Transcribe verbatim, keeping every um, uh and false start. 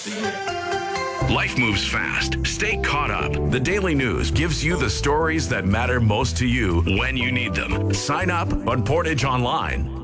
the year. Life moves fast. Stay caught up. The Daily News gives you the stories that matter most to you when you need them. Sign up on Portage Online.